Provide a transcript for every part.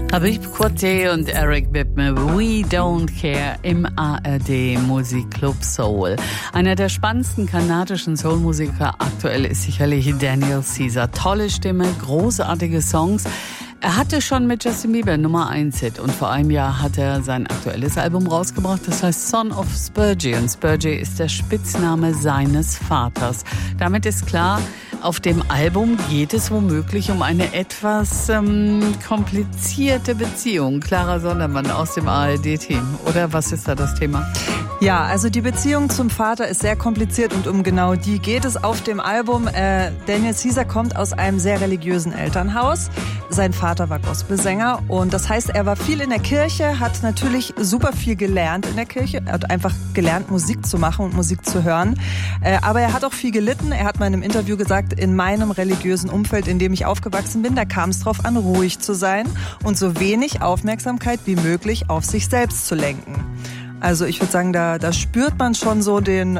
Habib Quartet und Eric Bittmer, We Don't Care im ARD Musikclub Soul. Einer der spannendsten kanadischen Soulmusiker aktuell ist sicherlich Daniel Caesar. Tolle Stimme, großartige Songs. Er hatte schon mit Justin Bieber Nummer 1-Hit und vor einem Jahr hat er sein aktuelles Album rausgebracht, das heißt Son of Spurgey. Und Spurgey ist der Spitzname seines Vaters. Damit ist klar, auf dem Album geht es womöglich um eine etwas komplizierte Beziehung. Clara Sondermann aus dem ARD-Team. Oder was ist da das Thema? Ja, also die Beziehung zum Vater ist sehr kompliziert und um genau die geht es auf dem Album. Daniel Caesar kommt aus einem sehr religiösen Elternhaus. Sein Vater war Gospelsänger und das heißt, er war viel in der Kirche, hat natürlich super viel gelernt in der Kirche. Er hat einfach gelernt, Musik zu machen und Musik zu hören. Aber er hat auch viel gelitten. Er hat mal in einem Interview gesagt, in meinem religiösen Umfeld, in dem ich aufgewachsen bin, da kam es drauf an, ruhig zu sein und so wenig Aufmerksamkeit wie möglich auf sich selbst zu lenken. Also ich würde sagen, da spürt man schon so den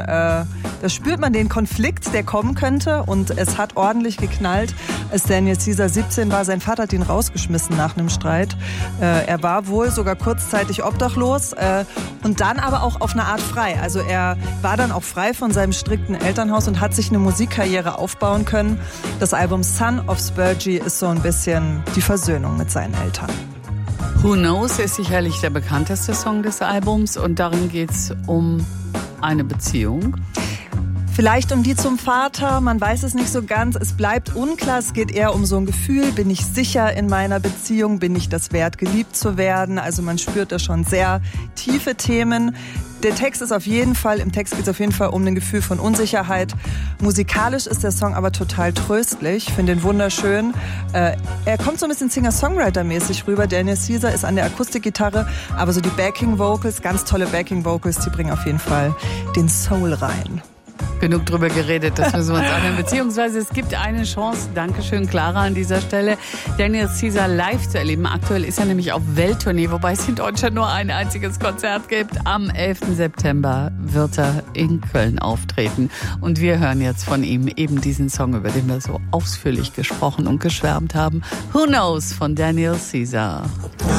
Konflikt, der kommen könnte. Und es hat ordentlich geknallt, als Daniel Caesar 17 war. Sein Vater hat ihn rausgeschmissen nach einem Streit. Er war wohl sogar kurzzeitig obdachlos und dann aber auch auf eine Art frei. Also er war dann auch frei von seinem strikten Elternhaus und hat sich eine Musikkarriere aufbauen können. Das Album Son of Spurgey ist so ein bisschen die Versöhnung mit seinen Eltern. Who Knows ist sicherlich der bekannteste Song des Albums und darin geht's um eine Beziehung. Vielleicht um die zum Vater, man weiß es nicht so ganz. Es bleibt unklar, es geht eher um so ein Gefühl. Bin ich sicher in meiner Beziehung? Bin ich das wert, geliebt zu werden? Also man spürt da schon sehr tiefe Themen. Der Text ist auf jeden Fall, im Text geht es auf jeden Fall um ein Gefühl von Unsicherheit. Musikalisch ist der Song aber total tröstlich. Ich finde ihn wunderschön. Er kommt so ein bisschen Singer-Songwriter-mäßig rüber. Daniel Caesar ist an der Akustikgitarre, aber so die Backing-Vocals, ganz tolle Backing-Vocals, die bringen auf jeden Fall den Soul rein. Genug drüber geredet, das müssen wir uns anhören. Beziehungsweise es gibt eine Chance, Dankeschön Clara an dieser Stelle, Daniel Caesar live zu erleben. Aktuell ist er nämlich auf Welttournee, wobei es in Deutschland nur ein einziges Konzert gibt. Am 11. September wird er in Köln auftreten. Und wir hören jetzt von ihm eben diesen Song, über den wir so ausführlich gesprochen und geschwärmt haben. Who Knows von Daniel Caesar.